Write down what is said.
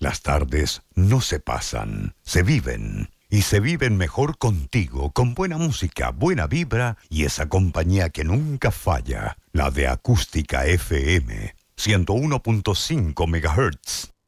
Las tardes no se pasan, se viven. Y se viven mejor contigo, con buena música, buena vibra y esa compañía que nunca falla. La de Acústica FM, 101.5 MHz.